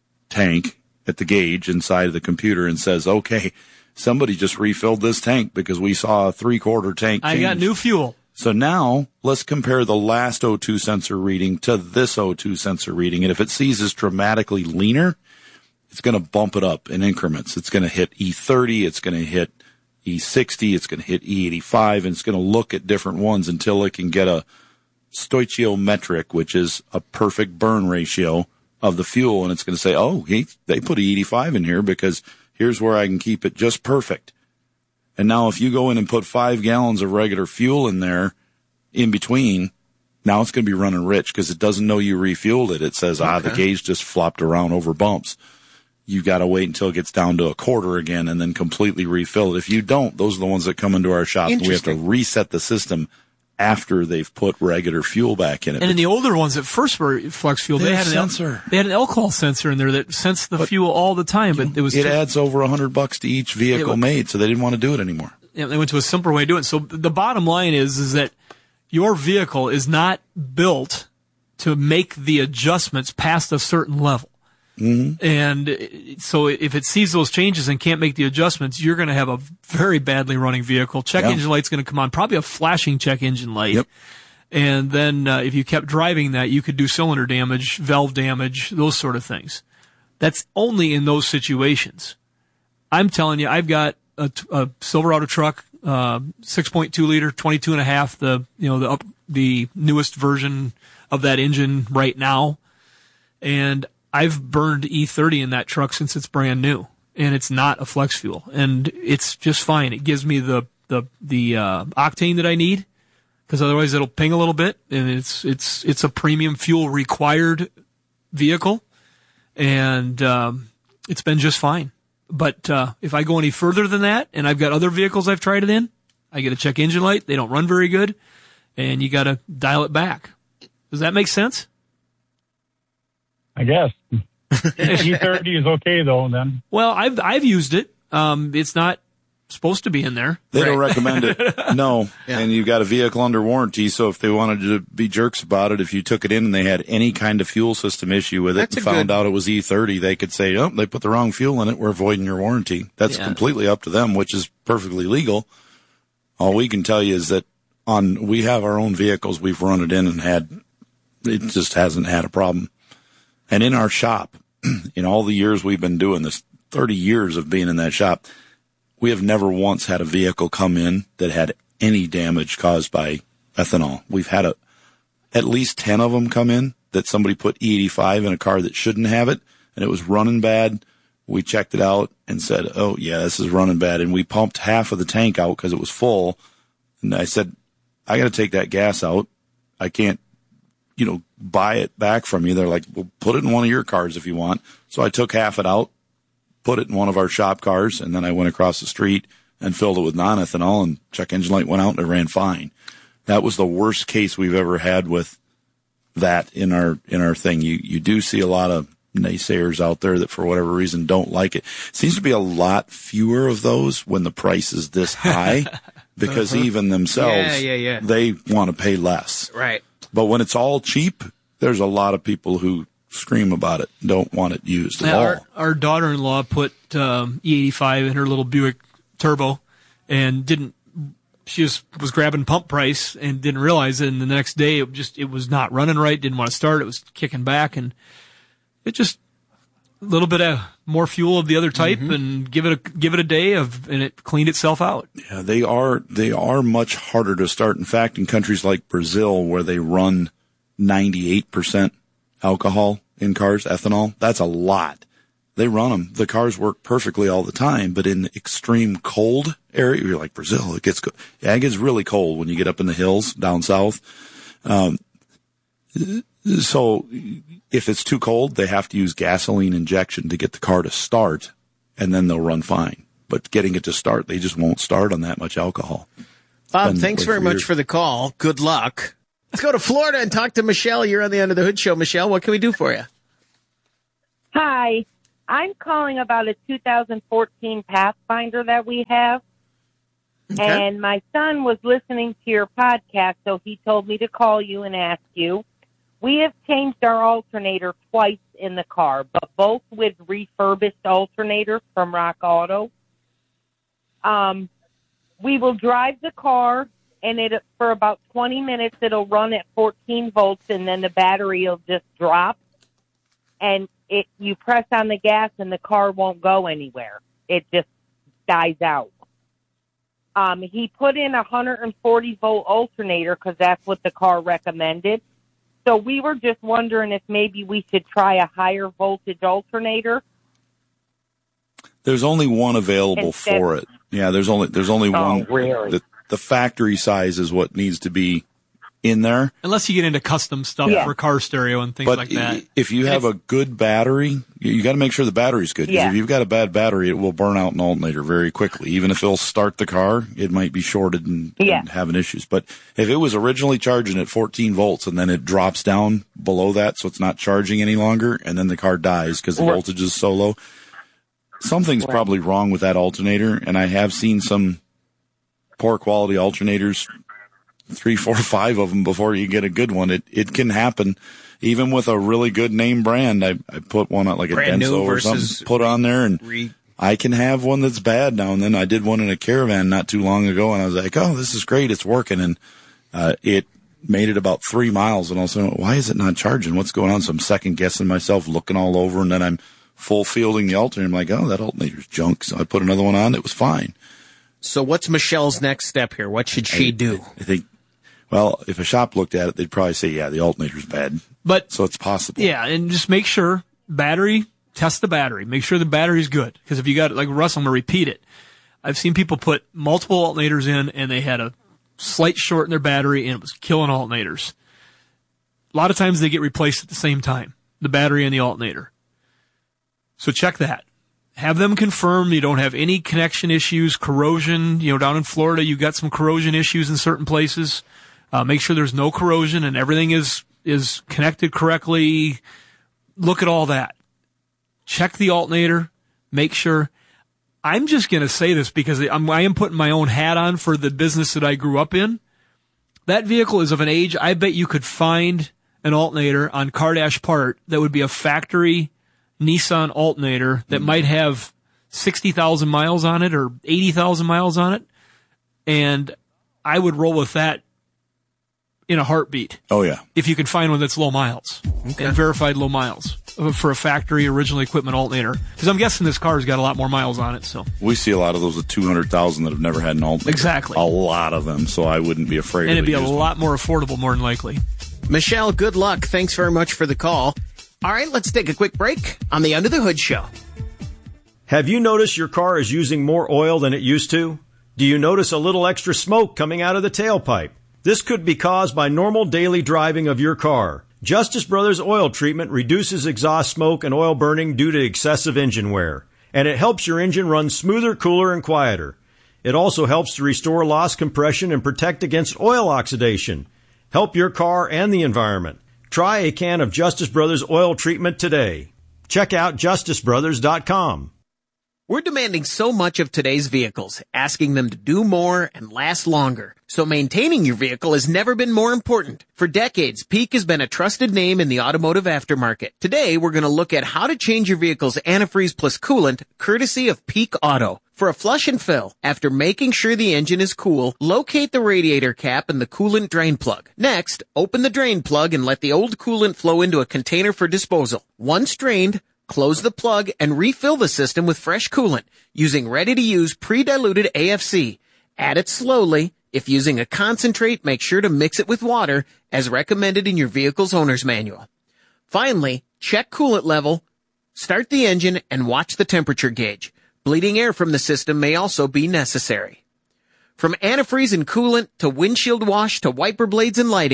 tank at the gauge inside of the computer and says, okay, somebody just refilled this tank because we saw a three-quarter tank change. I got new fuel. So now let's compare the last O two sensor reading to this O two sensor reading. And if it sees it's dramatically leaner, it's going to bump it up in increments. It's going to hit E thirty. It's going to hit E sixty. It's going to hit E eighty-five. And it's going to look at different ones until it can get a stoichiometric, which is a perfect burn ratio of the fuel. And it's going to say, oh, he, they put E eighty-five in here because here's where I can keep it just perfect. And now if you go in and put five gallons of regular fuel in there in between, now it's going to be running rich because it doesn't know you refueled it. It says, okay. ah, the gauge just flopped around over bumps. You got to wait until it gets down to a quarter again and then completely refill it. If you don't, those are the ones that come into our shop. We have to reset the system after they've put regular fuel back in it. And in the older ones that first were flex fuel, they, they had an sensor. They had an alcohol sensor in there that sensed the but fuel all the time. But it was it too, adds over a hundred bucks to each vehicle was, made, so they didn't want to do it anymore. Yeah, they went to a simpler way of doing it. So the bottom line is is that your vehicle is not built to make the adjustments past a certain level. Mm-hmm. And so if it sees those changes and can't make the adjustments, you're going to have a very badly running vehicle. Check yeah. engine light's going to come on, probably a flashing check engine light. Yep. And then uh, if you kept driving that, you could do cylinder damage, valve damage, those sort of things. That's only in those situations. I'm telling you, I've got a, a Silverado truck, uh, six point two liter, twenty-two and a half, the, you know, the up, the newest version of that engine right now. And I've burned E thirty in that truck since it's brand new, and it's not a flex fuel, and it's just fine. It gives me the, the, the, uh, octane that I need, because otherwise it'll ping a little bit, and it's, it's, it's a premium fuel required vehicle, and, um, it's been just fine. But, uh, if I go any further than that, and I've got other vehicles I've tried it in, I get a check engine light, they don't run very good, and you gotta dial it back. Does that make sense? I guess. E thirty is okay though, then. Well, I've, I've used it. Um, it's not supposed to be in there. They right. don't recommend it. No. Yeah. And you've got a vehicle under warranty, so if they wanted to be jerks about it, if you took it in and they had any kind of fuel system issue with it That's and found good... out it was E thirty, they could say, oh, they put the wrong fuel in it, we're voiding your warranty. That's yeah. completely up to them, which is perfectly legal. All we can tell you is that on, we have our own vehicles, we've run it in and had, it just hasn't had a problem. And in our shop, in all the years we've been doing this, thirty years of being in that shop, we have never once had a vehicle come in that had any damage caused by ethanol. We've had a, at least ten of them come in that somebody put E eighty-five in a car that shouldn't have it, and it was running bad. We checked it out and said, oh, yeah, this is running bad. And we pumped half of the tank out because it was full. And I said, I got to take that gas out. I can't, you know, buy it back from you. They're like, well, put it in one of your cars if you want. So I took half it out, put it in one of our shop cars, and then I went across the street and filled it with non-ethanol, and check engine light went out and it ran fine. That was the worst case we've ever had with that in our, in our thing. You, you do see a lot of naysayers out there that for whatever reason don't like it. Seems to be a lot fewer of those when the price is this high because uh-huh. even themselves, yeah, yeah, yeah. they want to pay less. Right. But when it's all cheap, there's a lot of people who scream about it, don't want it used at yeah, all. Our, our daughter-in-law put um, E eighty-five in her little Buick Turbo and didn't, she just was grabbing pump price and didn't realize it. And the next day it just, it was not running right, didn't want to start. It was kicking back, and it just, a little bit of more fuel of the other type mm-hmm. and give it a, give it a day of, and it cleaned itself out. Yeah, they are, they are much harder to start. In fact, in countries like Brazil where they run ninety-eight percent alcohol in cars, ethanol, that's a lot. They run them. The cars work perfectly all the time, but in extreme cold area, you're like Brazil, it gets, yeah, it gets really cold when you get up in the hills down south. Um, So if it's too cold, they have to use gasoline injection to get the car to start, and then they'll run fine. But getting it to start, they just won't start on that much alcohol. Bob, Been thanks very for much years. for the call. Good luck. Let's go to Florida and talk to Michelle. You're on the Under the Hood show. Michelle, what can we do for you? Hi, I'm calling about a two thousand fourteen Pathfinder that we have. Okay. And my son was listening to your podcast, so he told me to call you and ask you. We have changed our alternator twice in the car, but both with refurbished alternators from Rock Auto. Um, we will drive the car, and it for about twenty minutes, it'll run at fourteen volts, and then the battery will just drop. And it, you press on the gas, and the car won't go anywhere. It just dies out. Um, he put in a one hundred forty volt alternator because that's what the car recommended. So we were just wondering if maybe we should try a higher voltage alternator. There's only one available Instead- for it. Yeah, there's only there's only Oh, one. really? The, the factory size is what needs to be in there. Unless you get into custom stuff Yeah. for car stereo and things But like that. i- if you have a good battery, you, you got to make sure the battery's good. 'Cause Yeah. if you've got a bad battery, it will burn out an alternator very quickly. Even if it'll start the car, it might be shorted and, Yeah. and having issues. But if it was originally charging at fourteen volts and then it drops down below that, so it's not charging any longer, and then the car dies because the Right. voltage is so low, something's Right. probably wrong with that alternator. And I have seen some poor quality alternators, three, four, five of them before you get a good one. It it can happen, even with a really good name brand. I I put one on like a Brand new Denso or versus something, put on there, and re- I can have one that's bad now and then. I did one in a Caravan not too long ago, and I was like, oh, this is great, it's working, and uh, it made it about three miles, and also, why is it not charging? What's going on? So I'm second guessing myself, looking all over, and then I'm full fielding the alternator. I'm like, oh, that alternator's junk. So I put another one on. It was fine. So what's Michelle's next step here? What should she I, do? I think, well, if a shop looked at it, they'd probably say, yeah, the alternator's bad. But so it's possible. Yeah, and just make sure battery, test the battery. Make sure the battery's good. Because if you got, like Russ, I'm going to repeat it. I've seen people put multiple alternators in and they had a slight short in their battery and it was killing alternators. A lot of times they get replaced at the same time, the battery and the alternator. So check that. Have them confirm you don't have any connection issues, corrosion. You know, down in Florida, you've got some corrosion issues in certain places. Uh, make sure there's no corrosion and everything is, is connected correctly. Look at all that. Check the alternator. Make sure. I'm just going to say this because I'm, I am putting my own hat on for the business that I grew up in. That vehicle is of an age, I bet you could find an alternator on Car Dash Part that would be a factory Nissan alternator that might have sixty thousand miles on it or eighty thousand miles on it. And I would roll with that in a heartbeat. Oh, yeah. If you can find one that's low miles and verified low miles for a factory original equipment alternator. Because I'm guessing this car's got a lot more miles on it. So We see a lot of those at two hundred thousand that have never had an alternator. Exactly. A lot of them, so I wouldn't be afraid and of it'd be a used one. lot more affordable, more than likely. Michelle, good luck. Thanks very much for the call. All right, let's take a quick break on the Under the Hood Show. Have you noticed your car is using more oil than it used to? Do you notice a little extra smoke coming out of the tailpipe? This could be caused by normal daily driving of your car. Justice Brothers Oil Treatment reduces exhaust smoke and oil burning due to excessive engine wear, and it helps your engine run smoother, cooler, and quieter. It also helps to restore lost compression and protect against oil oxidation. Help your car and the environment. Try a can of Justice Brothers Oil Treatment today. Check out justice brothers dot com. We're demanding so much of today's vehicles, asking them to do more and last longer. So maintaining your vehicle has never been more important. For decades, Peak has been a trusted name in the automotive aftermarket. Today, we're going to look at how to change your vehicle's antifreeze plus coolant, courtesy of Peak Auto. For a flush and fill, after making sure the engine is cool, locate the radiator cap and the coolant drain plug. Next, open the drain plug and let the old coolant flow into a container for disposal. Once drained, close the plug and refill the system with fresh coolant using ready-to-use pre-diluted A F C. Add it slowly. If using a concentrate, make sure to mix it with water as recommended in your vehicle's owner's manual. Finally, check coolant level, start the engine, and watch the temperature gauge. Bleeding air from the system may also be necessary. From antifreeze and coolant to windshield wash to wiper blades and lighting,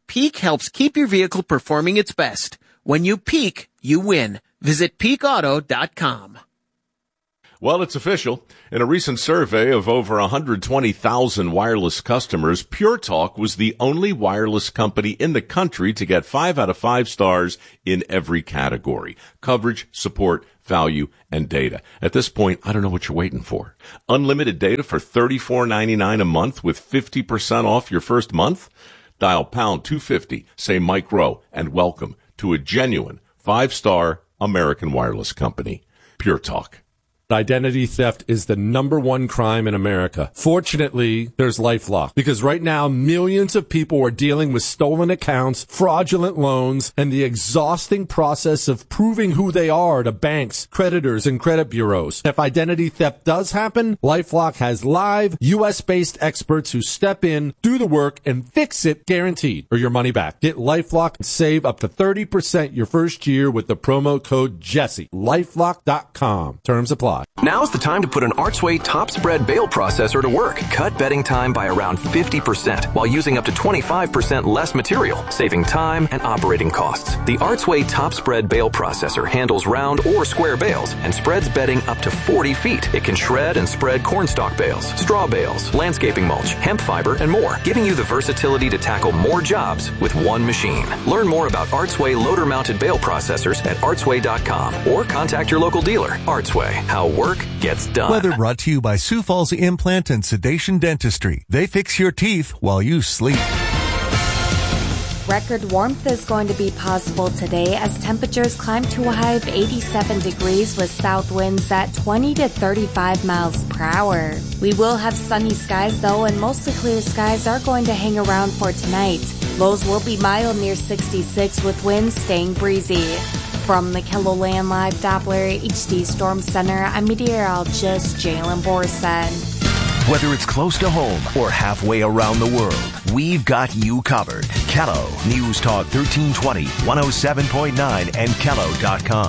Peak helps keep your vehicle performing its best. When you peak, you win. Visit peak auto dot com. Well, it's official. In a recent survey of over one hundred twenty thousand wireless customers, Pure Talk was the only wireless company in the country to get five out of five stars in every category: coverage, support, value, and data. At this point, I don't know what you're waiting for. Unlimited data for thirty-four ninety-nine a month with fifty percent off your first month? Dial pound two fifty, say Mike Rowe, and welcome to a genuine five-star American wireless company. Pure Talk. Identity theft is the number one crime in America. Fortunately, there's LifeLock, because right now millions of people are dealing with stolen accounts, fraudulent loans, and the exhausting process of proving who they are to banks, creditors, and credit bureaus. If identity theft does happen, LifeLock has live U S-based experts who step in, do the work, and fix it guaranteed, or your money back. Get LifeLock and save up to thirty percent your first year with the promo code Jesse. LifeLock dot com. Terms apply. Now's the time to put an Archway top spread bail processor to work. Cut bedding time by around fifty percent while using up to twenty-five percent less material, saving time and operating costs. The Archway top spread bail processor handles round or square bales and spreads bedding up to forty feet. It can shred and spread cornstalk bales, straw bales, landscaping mulch, hemp fiber, and more, giving you the versatility to tackle more jobs with one machine. Learn more about Archway loader-mounted bail processors at archway dot com or contact your local dealer. Archway, how work gets done. Weather brought to you by Sioux Falls Implant and Sedation Dentistry. They fix your teeth while you sleep. Record warmth is going to be possible today as temperatures climb to a high of eighty-seven degrees with south winds at twenty to thirty-five miles per hour. We will have sunny skies though, and mostly clear skies are going to hang around for tonight. Lows will be mild near sixty-six with winds staying breezy. From the KELOLAND Live Doppler H D Storm Center, I'm meteorologist Jalen Borson. Whether it's close to home or halfway around the world, we've got you covered. Kello, News Talk thirteen twenty, one oh seven point nine, and Kello dot com.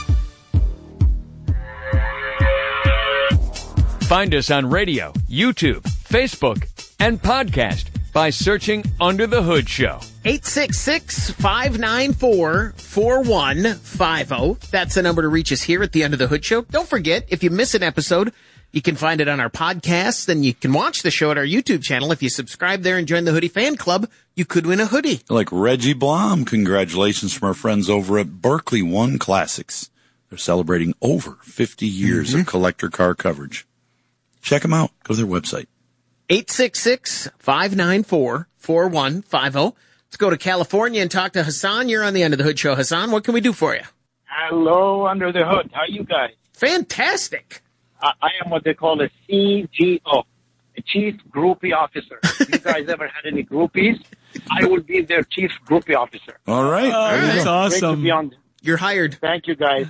Find us on radio, YouTube, Facebook, and podcast by searching Under the Hood Show. eight six six, five nine four, four one five zero. That's the number to reach us here at the Under the Hood Show. Don't forget, if you miss an episode, you can find it on our podcast. Then you can watch the show at our YouTube channel. If you subscribe there and join the Hoodie Fan Club, you could win a hoodie. Like Reggie Blom, congratulations from our friends over at Berkeley One Classics. They're celebrating over fifty years mm-hmm. of collector car coverage. Check them out. Go to their website. eight six six, five nine four, four one five zero. Let's go to California and talk to Hassan. You're on the Under the Hood Show. Hassan, what can we do for you? Hello, Under the Hood. How are you guys? Fantastic. I, I am what they call a C G O, a Chief Groupie Officer. If you guys ever had any groupies, I would be their Chief Groupie Officer. All right. Oh, that's Great awesome. to be on. You're hired. Thank you, guys.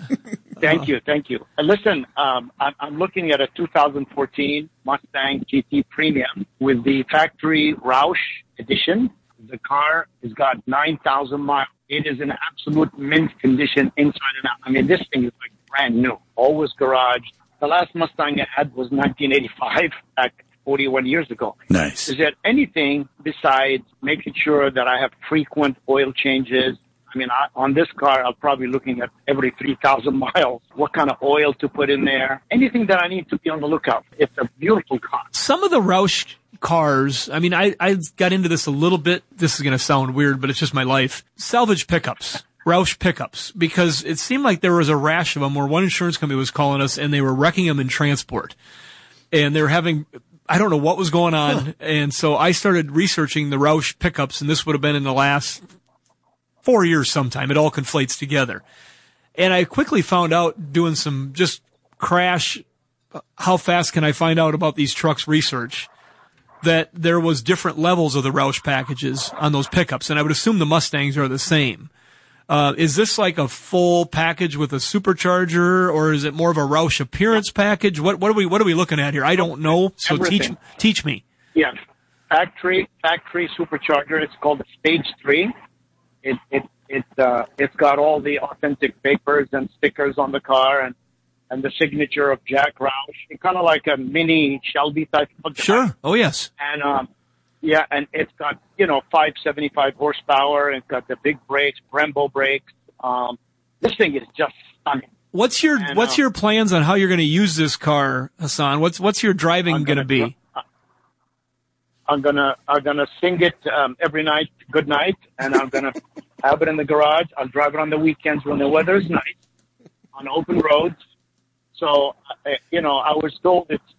Thank you. Thank you. Uh, listen, um, I'm, I'm looking at a two thousand fourteen Mustang G T Premium with the factory Roush edition. The car has got nine thousand miles. It is in absolute mint condition inside and out. I mean, this thing is like brand new, always garaged. The last Mustang I had was nineteen eighty-five, back forty-one years ago. Nice. Is there anything besides making sure that I have frequent oil changes? I mean, I, on this car, I'm probably looking at every three thousand miles, what kind of oil to put in there, anything that I need to be on the lookout. It's a beautiful car. Some of the Roush cars, I mean, I, I got into this a little bit. This is going to sound weird, but it's just my life. Salvage pickups, Roush pickups, because it seemed like there was a rash of them where one insurance company was calling us and they were wrecking them in transport. And they were having, I don't know what was going on. Huh. And so I started researching the Roush pickups, and this would have been in the last four years sometime. It all conflates together. And I quickly found out doing some just crash, how fast can I find out about these trucks research, that there was different levels of the Roush packages on those pickups. And I would assume the Mustangs are the same. Uh, is this like a full package with a supercharger, or is it more of a Roush appearance package? What, what are we, what are we looking at here? I don't know. So Everything. teach, teach me. Yes. Factory, factory supercharger. It's called the Stage three. It, it, it, uh, it's got all the authentic papers and stickers on the car, and, and the signature of Jack Roush. It's kind of like a mini Shelby type of car. Sure. Oh, yes. And, um, Yeah, and it's got, you know, five seventy-five horsepower, and it's got the big brakes, Brembo brakes. Um, this thing is just stunning. What's your And, What's uh, your plans on how you're going to use this car, Hassan? What's What's your driving going to be? I'm gonna I'm gonna sing it um, every night, good night, and I'm gonna have it in the garage. I'll drive it on the weekends when the weather's nice, on open roads. So, uh, you know, I was told it's